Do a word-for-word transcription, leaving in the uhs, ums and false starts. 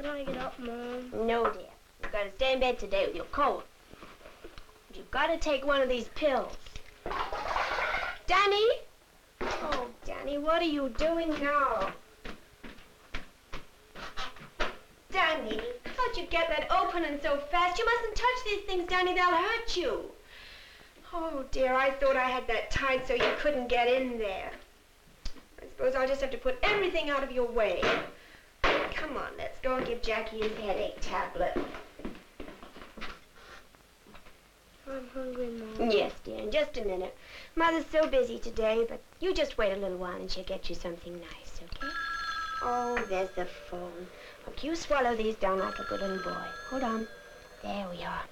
Can I get up, Mom? No, dear. You've got to stay in bed today with your cold. But you've got to take one of these pills. Danny? Oh, Danny, what are you doing now? Danny, how'd you get that opening so fast? You mustn't touch these things, Danny. They'll hurt you. Oh, dear, I thought I had that tied so you couldn't get in there. I suppose I'll just have to put everything out of your way. Come on, let's go and give Jackie his headache tablet. I'm hungry, Mom. Yes, dear, in just a minute. Mother's so busy today, but you just wait a little while and she'll get you something nice, okay? Oh, there's the phone. Look, you swallow these down like a good little boy. Hold on. There we are.